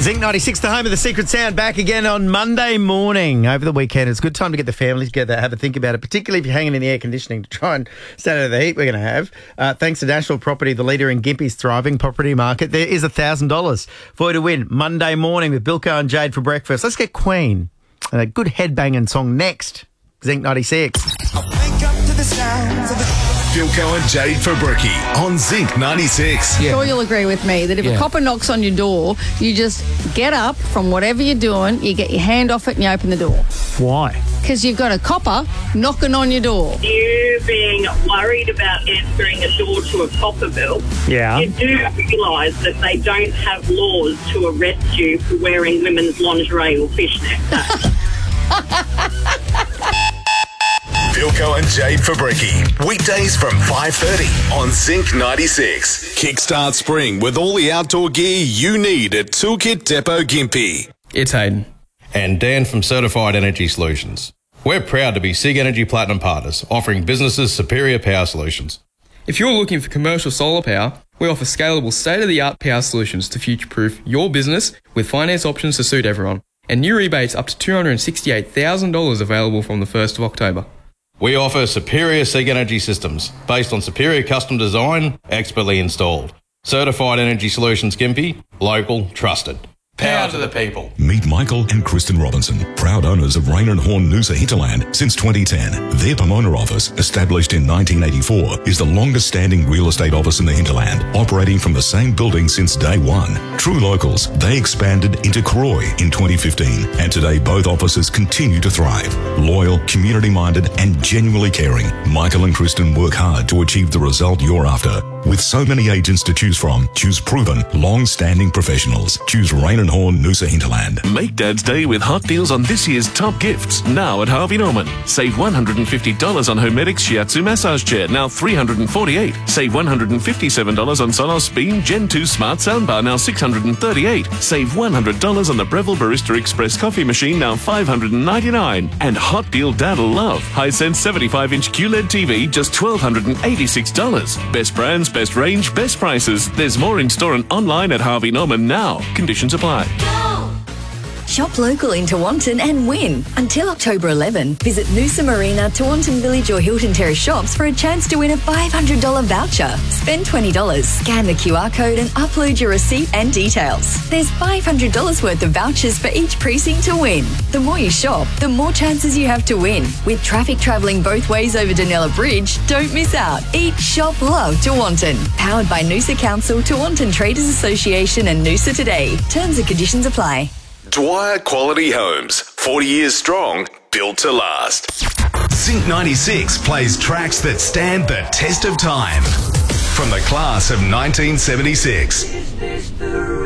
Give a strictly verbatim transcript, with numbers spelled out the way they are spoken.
Zinc ninety-six, the home of the Secret Sound, back again on Monday morning over the weekend. It's a good time to get the family together, have a think about it, particularly if you're hanging in the air conditioning to try and stay out of the heat we're going to have. Uh, thanks to National Property, the leader in Gympie's thriving property market, there is one thousand dollars for you to win Monday morning with Bilko and Jade for breakfast. Let's get Queen and a good headbanging song next. Zinc ninety-six. I'll wake up to the sounds of the... Bilko and Jade for Brekkie on Zinc ninety-six. Yeah. Sure, you'll agree with me that if yeah. a copper knocks on your door, you just get up from whatever you're doing, you get your hand off it and you open the door. Why? Because you've got a copper knocking on your door. You being worried about answering a door to a copper bill, yeah. you do realise that they don't have laws to arrest you for wearing women's lingerie or fishnets. Bilko and Jade for Brekkie. Weekdays from five thirty on Zinc ninety-six. Kickstart spring with all the outdoor gear you need at Toolkit Depot Gympie. It's Hayden. And Dan from Certified Energy Solutions. We're proud to be SIG Energy Platinum partners, offering businesses superior power solutions. If you're looking for commercial solar power, we offer scalable state-of-the-art power solutions to future-proof your business with finance options to suit everyone. And new rebates up to two hundred sixty-eight thousand dollars available from the first of October. We offer superior SIG Energy systems based on superior custom design, expertly installed. Certified Energy Solutions Gympie, local, trusted. Power to the people. Meet Michael and Kristen Robinson, proud owners of Rain and Horn Noosa Hinterland since twenty ten. Their Pomona office, established in nineteen eighty-four, is the longest standing real estate office in the hinterland, operating from the same building since day one. True locals, they expanded into Croy in twenty fifteen, and today both offices continue to thrive. Loyal, community-minded and genuinely caring, Michael and Kristen work hard to achieve the result you're after. With so many agents to choose from, choose proven, long-standing professionals. Choose Rain and Horn Noosa Hinterland. Make Dad's Day with hot deals on this year's top gifts, now at Harvey Norman. Save one hundred fifty dollars on Homedics Shiatsu massage chair, now three hundred forty-eight dollars. Save one hundred fifty-seven dollars on Sonos Beam Gen two smart soundbar, now six hundred thirty-eight dollars. Save one hundred dollars on the Breville Barista Express coffee machine, now five hundred ninety-nine dollars. And hot deal Dad'll love. Hisense seventy-five inch Q L E D T V, just one thousand two hundred eighty-six dollars. Best brands, best range, best prices. There's more in store and online at Harvey Norman now. Conditions apply. Shop local in Tewantin and win. Until October eleventh, visit Noosa Marina, Tewantin Village or Hilton Terrace shops for a chance to win a five hundred dollars voucher. Spend twenty dollars, scan the Q R code and upload your receipt and details. There's five hundred dollars worth of vouchers for each precinct to win. The more you shop, the more chances you have to win. With traffic travelling both ways over Danella Bridge, don't miss out. Eat, shop, love Tewantin. Powered by Noosa Council, Tewantin Traders Association and Noosa Today. Terms and conditions apply. Dwyer Quality Homes, forty years strong, built to last. Zinc ninety-six plays tracks that stand the test of time. From the class of nineteen seventy-six.